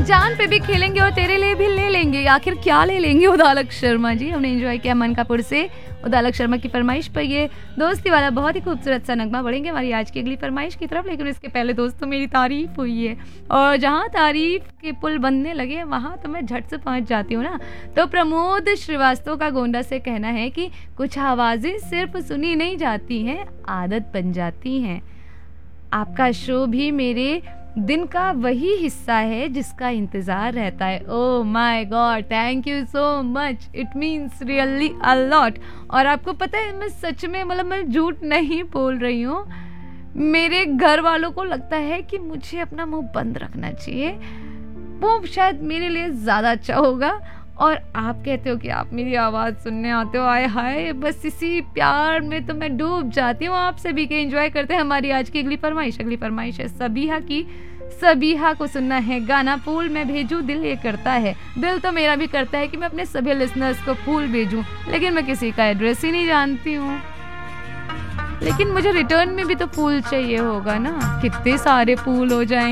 जान पे भी खेलेंगे और तेरे लिए भी ले लेंगे। आखिर क्या ले लेंगे उदालक शर्मा जी। हमने एंजॉय किया मनकापुर से उदालक शर्मा की फरमाइश पर ये दोस्ती वाला बहुत ही खूबसूरत सा नगमा। बढ़ेंगे हमारी आज की अगली फरमाइश की तरफ, लेकिन इसके पहले दोस्तों मेरी तारीफ हुई है और जहाँ तारीफ के पुल बनने लगे वहाँ तो मैं झट से पहुँच जाती हूँ ना। तो प्रमोद श्रीवास्तव का गोंडा से कहना है कि कुछ आवाज़ें सिर्फ सुनी नहीं जाती हैं, आदत बन जाती हैं। आपका शो भी मेरे दिन का वही हिस्सा है जिसका इंतज़ार रहता है। Oh my God, thank you so much, it means really a lot. और आपको पता है मैं सच में मैं झूठ नहीं बोल रही हूँ। मेरे घर वालों को लगता है कि मुझे अपना मुंह बंद रखना चाहिए, वो शायद मेरे लिए ज़्यादा अच्छा होगा। और आप कहते हो कि आप मेरी आवाज़ सुनने आते हो, आए हाय, बस इसी प्यार में तो मैं डूब जाती हूँ। आप सभी के एंजॉय करते हैं हमारी आज की अगली फरमाइश है सबीहा की। सबीहा को सुनना है गाना फूल मैं भेजूं दिल ये करता है। दिल तो मेरा भी करता है कि मैं अपने सभी लिसनर्स को फूल भेजूं, लेकिन मैं किसी का एड्रेस ही नहीं जानती हूँ। लेकिन मुझे रिटर्न में भी तो फूल चाहिए होगा ना, कितने सारे फूल हो जाएं।